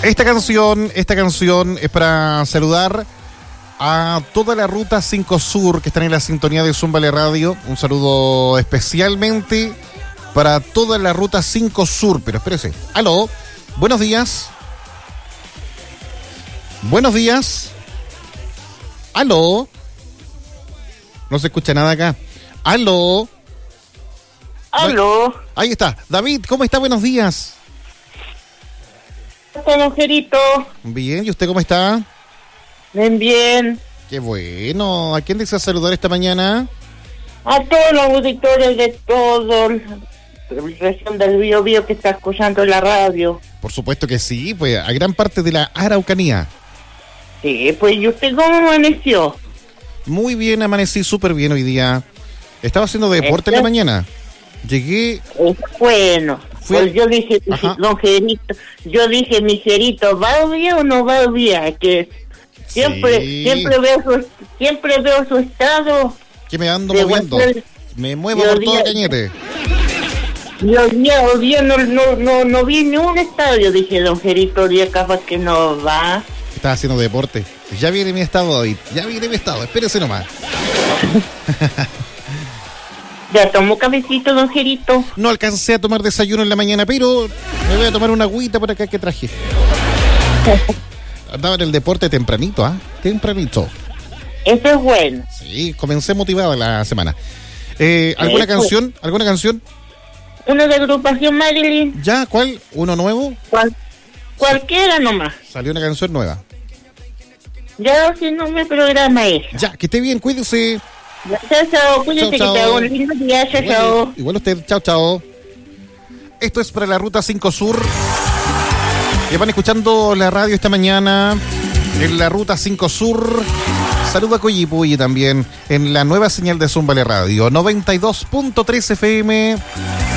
Esta canción es para saludar a toda la Ruta 5 Sur que están en la sintonía de Zúmbale Radio. Un saludo especialmente para toda la Ruta 5 Sur. Pero espérese. Aló, buenos días. Buenos días. Aló. No se escucha nada acá. Aló. Aló. Ahí está. David, ¿cómo está? Buenos días. Conocerito. Bien, ¿y usted cómo está? Bien, bien. Qué bueno. ¿A quién desea saludar esta mañana? A todos los auditores de todo la región del Biobío que está escuchando la radio. Por supuesto que sí, pues a gran parte de la Araucanía. Sí, pues, ¿y usted cómo amaneció? Muy bien, amanecí súper bien hoy día. Estaba haciendo deporte en la mañana. Llegué... Bueno, pues yo dije, don Gerito, miserito, ¿va bien o no va bien? Es que siempre veo su estado. ¿Qué me ando moviendo? Me muevo por todo Cañete. Y hoy día no vi ni un estadio, dije, don Gerito, hoy día capaz que no va. Estaba haciendo deporte. Ya viene mi estado, David. Ya viene mi estado. Espérese nomás. ¿Ya tomó cafecito, don Gerito? No alcancé a tomar desayuno en la mañana, pero me voy a tomar una agüita por acá que traje. Andaba en el deporte tempranito, ¿ah? Tempranito. Eso es bueno. Sí, comencé motivada la semana. ¿Alguna canción? ¿Alguna canción? Una de agrupación Marilyn. ¿Ya? ¿Cuál? ¿Uno nuevo? Cualquiera nomás. Salió una canción nueva. Ya, si no me programa eso. Ya, que esté bien, cuídese. Chao, cuídate, chao, que te hago un lindo día, chao. Igual usted, chao. Esto es para la Ruta 5 Sur. Que van escuchando la radio esta mañana en la Ruta 5 Sur. Saludo a Coyipuyi también en la nueva señal de Zúmbale Radio 92.3 FM.